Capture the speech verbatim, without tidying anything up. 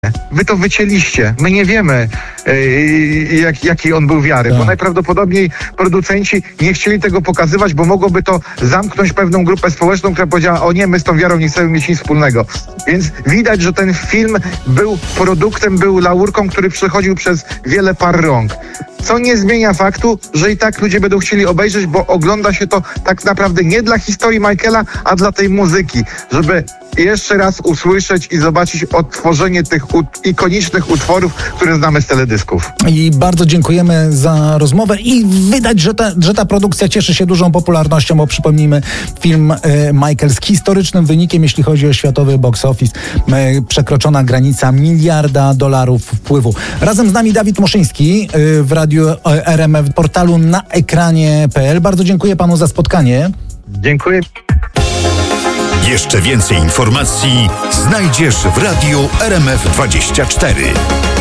Wy to wycięliście. My nie wiemy, yy, jak, jakiej on był wiary, tak. bo najprawdopodobniej producenci nie chcieli tego pokazywać, bo mogłoby to zamknąć pewną grupę społeczną, która powiedziała: o nie, my z tą wiarą nie chcemy mieć nic wspólnego. Więc widać, że ten film był produktem, był laurką, który przechodził przez wiele par rąk. Co nie zmienia faktu, że i tak ludzie będą chcieli obejrzeć, bo ogląda się to tak naprawdę nie dla historii Michaela, a dla tej muzyki, żeby jeszcze raz usłyszeć i zobaczyć odtworzenie tych ut- ikonicznych utworów, które znamy z teledysków. I bardzo dziękujemy za rozmowę i widać, że ta, że ta produkcja cieszy się dużą popularnością, bo przypomnijmy, film e, Michael z historycznym wynikiem, jeśli chodzi o światowy box office, e, przekroczona granica miliarda dolarów wpływu. Razem z nami Dawid Moszyński e, w Radiu R M F, portalu na ekranie kropka p l. Bardzo dziękuję panu za spotkanie. Dziękuję. Jeszcze więcej informacji znajdziesz w Radiu R M F dwadzieścia cztery.